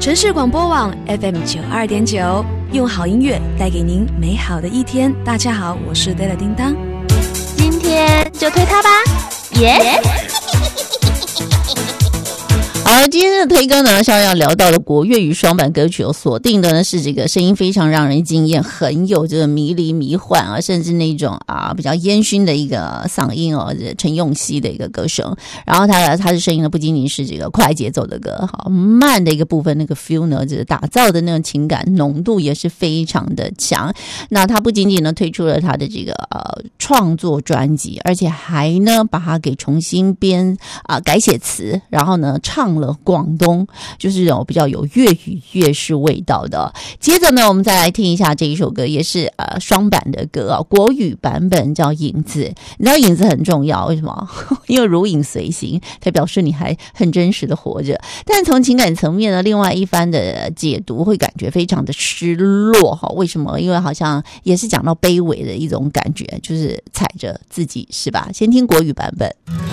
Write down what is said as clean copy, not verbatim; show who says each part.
Speaker 1: 城市广播网 FM92.9，用好音乐带给您美好的一天。大家好，我是 Della 叮当，
Speaker 2: 今天就推它吧，耶！
Speaker 3: 好，今天的推歌呢，是要聊到的国粤语双版歌曲锁定的呢是这个声音非常让人惊艳，很有这个迷离迷幻啊，甚至那种比较烟熏的一个嗓音哦，陈咏希的一个歌声。然后他的声音呢，不仅仅是这个快节奏的歌，好慢的一个部分，那个 feel 呢，就是打造的那种情感浓度也是非常的强。那他不仅仅呢推出了他的这个创作专辑，而且还呢把它给重新改写词，然后呢唱了广东，就是这种比较有粤语粤式味道的。接着呢，我们再来听一下这一首歌，也是双版的歌国语版本叫《影子》。你知道影子很重要，为什么？因为如影随形，它表示你还很真实的活着。但从情感层面呢，另外一番的解读会感觉非常的失落哈。为什么？因为好像也是讲到卑微的一种感觉，就是踩着自己，是吧？先听国语版本。